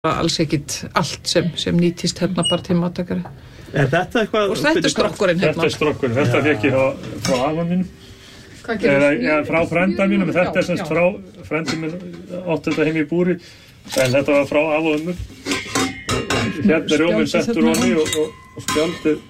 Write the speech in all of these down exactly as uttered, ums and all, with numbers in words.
alls ekkit allt sem, sem nýtist hérna bara til matakari. Er þetta eitthvað... Og þetta er strokkurinn hérna. Þetta er strokkurinn, þetta fekk ég frá afa mínum. Hvað gerir þú? Ja, frá frænda mínum, þetta er semst frá frændi minn átti þetta heim í búri, en þetta var frá afa og ömmu. Hérna er rjóminn settur honni og, og, og spjaldið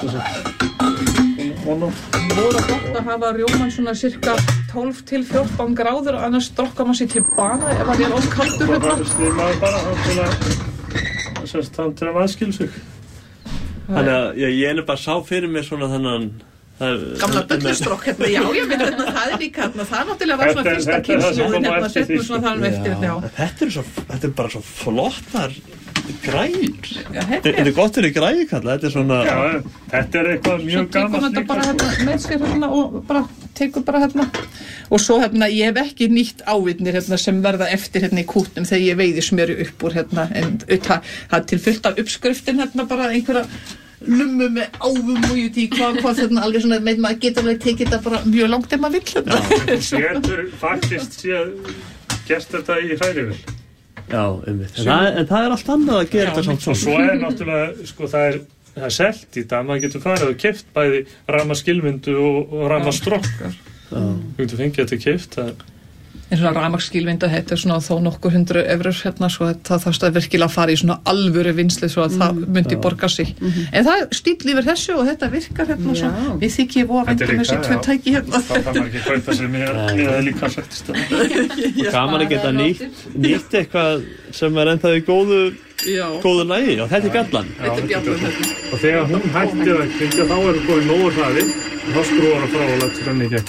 honum. Voru gott að hafa rjómann svona cirka tólf til fjórtán gráður, annars drokkar maður sér til bana ef hann er of kaldur hérna. Og það slimaði bara hann til að, semst hann til að aðskilja sig. Þannig að ég, ég er bara sá fyrir mér svona þennan... Gamla böllustrokk hérna, já, ég veit hérna, það er líka hérna, það náttúrulega var svona fyrsta kynslóðin hérna, settum svona þann eftir hérna, já. Þetta er svo, þetta er bara svo flottar græjur. Já, þetta er... Þetta er gott fyrir græju kalla, þetta er svona... Já, þetta er eitthvað mjög gaman. Svo tekur þetta bara hérna, meðskar hérna og bara, tekur bara hérna. Og svo hérna, ég hef ekki nýtt ávitnir hérna sem verða eftir hérna í kútnum þegar ég veiði smjöri upp úr hérna, en það er til fullt af uppskriftin hérna bara einhverja lummu með áfum og ég veit hvað, hvað þarna alveg svona, með maður getur alveg tekið þetta bara mjög langt ef maður vill hérna. Já, getur faktiskt síðan gert þetta í hrærivél. Já, einmitt. En, það, en það er allt annað að gera þetta samt svona. Og svo er náttúrulega, sko, það er, það er selt í dag, maður getur farið og keypt bæði rafmaskilvindu og, og rafmastrokkar. Þú getur fengið þetta keypt, það er... En svona rafmagnsskilvinda, þetta er svona þó nokkur hundru evrur hérna, svo það þarfst að virkilega fara í svona alvöru vinnslu svo að mm. það myndi borga sig. Mm-hmm. En það er stíll yfir þessu og þetta virkar hérna svo. Við þykir ég voru að venda með þessi tvö tæki hérna. Það þarf maður ekki að kaupa sér mér líka sættist. Og gaman að geta nýtt, nýtt eitthvað sem er ennþá í góðu, góðu lagi og þetta er gallan. Þetta er bjallan hérna. Og þegar hún hætti að kringja þá er góðið nógur hraði og þá skrúar að frá og lætur henni í gegn.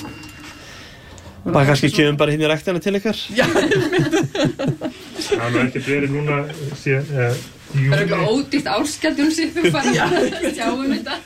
Bara kannski kemum bara hinn í ræktina til ykkar. Já, það er ekkert verið núna síðan, eh, í júni. Það er eitthvað ódýrt áskjaldjum sem við fara að sjáum þetta.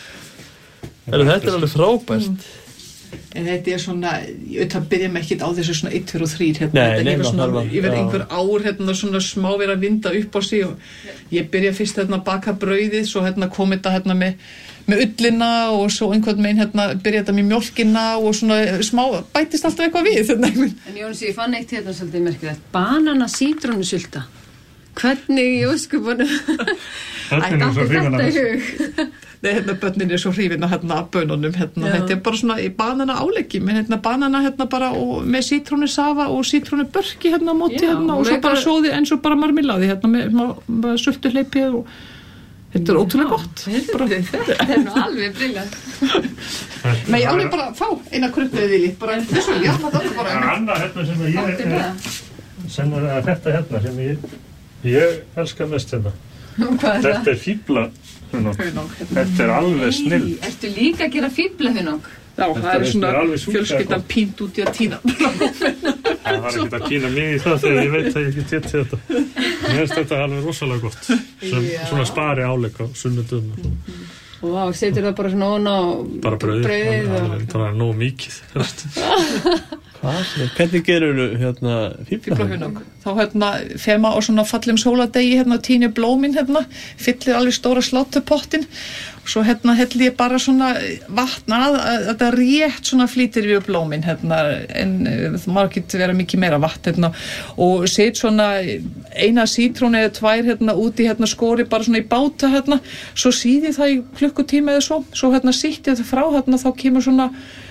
Þetta er alveg frábært. En þetta er svona, ég það byrjum ekkert á þessu svona eitt, tveir og þrír hérna. Nei, þetta nei, hefur svona, var, yfir einhver ár hérna svona smá verið að vinda upp á sig og ég byrja fyrst hérna að baka brauðið, svo hérna kom þetta hérna með með ullina og svo einhvern meginn hérna byrja þetta með mjólkina og svona smá, bætist alltaf eitthvað við. En Jónas, ég fann eitt hérna svolítið merkilegt, banana sítrónusulta. Hvernig í ósköpunum ætti alltaf þetta í hug? Nei, hérna börnin er svo hrifin að hérna bönunum hérna, þetta er bara svona í banana áleggi með hérna banana hérna bara og með sítrónusafa og sítrónubörki hérna á móti hérna og svo bara sóði eins og bara marmilaði hérna með, með sultuhleypið og þetta er ótrúlega gott. Þetta er nú alveg brilljant. Nei, ég alveg bara fá eina krukkuð við bara þessu, já, það er bara einmitt. Annað hérna sem ég sem er þetta hérna sem ég ég elska mest hérna. Þetta er fíflahunang. Þetta er alveg snill. Ertu líka að gera fíflahunang? Já, það er svona fjölskyldan pínt út í að tína. Það var ekkert að pína mig í það þegar ég veit að ég get gett þetta. Mér finnst þetta alveg rosalega gott. Sem svona spari áleik á sunnudum. Vá, setur það bara svona ofan á bara brauðið. Brauðið. Það er nóg mikið. Hvað? Hvernig gerur þú hérna fíflahunang? Þá hérna fer maður á svona fallum sóladegi hérna tíni blómin hérna, fyllir alveg stóra slátupottin og svo hérna helli ég bara svona vatn að, að þetta rétt svona flýtir við blómin hérna en það má ekki vera mikið meira vatn hérna og set svona eina sítrónu eða tvær hérna úti hérna skori bara svona í báta hérna svo síði það í klukkutíma eða svo svo hérna sýtti þetta frá hérna þá kemur svona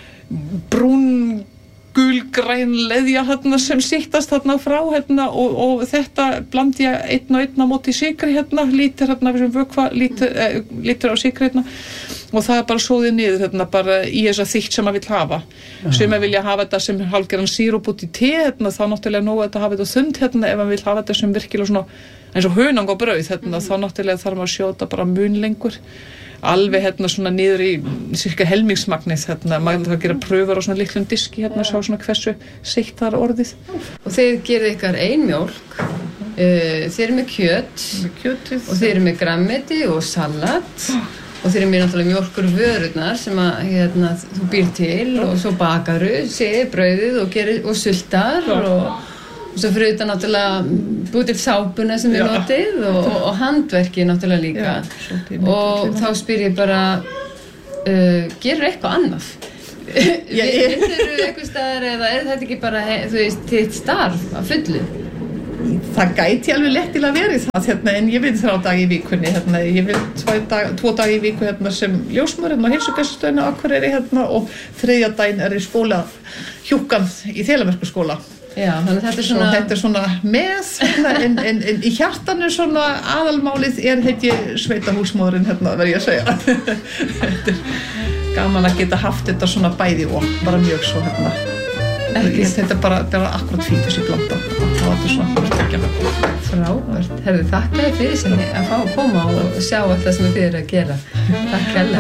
brún gulgræn leðja hérna sem sittast hérna frá hérna og, og þetta blandi ég einn og einn á móti sykri hérna, lítur hérna sem vökva, lítur, eh, lítur á sykri hérna og það er bara sóðið niður hérna bara í þessa þykkt sem maður vill hafa. Sem maður vilja hafa þetta sem hálfgerðan síróp út í te hérna, þá náttúrulega nóg að þetta hafa þetta þund hérna ef maður vill hafa þetta sem virkilega svona eins og hunang á brauð hérna, mm. þá náttúrulega þarf maður að sjóta bara mun lengur. Alveg hérna svona niður í cirka helmingsmagnið hérna, maður þarf að gera pröfur á svona litlum diski hérna, sjá svona hversu seitt það er orðið. Og þeir gerðu ykkar ein mjólk, uh, þeir eru með kjöt með kjötið, og þeir eru með grammeti og salat og þeir eru með náttúrulega mjólkur vörurnar sem að hérna, þú býr til og svo bakaru, sé brauðið og, gerir, og sultar og og svo fyrir þetta náttúrulega búið til sápuna sem við notið og, og, og handverki náttúrulega líka. Já, og þá spyr ég bara uh, gerur eitthvað annað? Vinnur þú eitthvað staðar eða er þetta ekki bara þú veist þitt starf að fullu? Það gæti alveg lettilega verið það hérna, en ég vinn þrjá daga í vikunni hérna, ég vinn tvo daga, tvo daga í viku hérna, sem ljósmóðir hérna, á heilsugæslustöðinni á Akureyri hérna, og þriðja daginn er ég skóla hjúkan í Þelamerkurskóla. Já, þannig að þetta er svona... Svo þetta er svona með, hérna, en, en, en í hjartanu svona aðalmálið er heiti sveitahúsmóðurinn, hérna, verð ég að segja. Þetta er gaman að geta haft þetta svona bæði og bara mjög svo, hérna. Ekki, þetta er bara, bara akkurat fínt þessi blanda og þetta er svona frábært. Frábært, herðu þakka þér fyrir sem að fá að koma og sjá allt það sem þið eru að gera. Takk hella.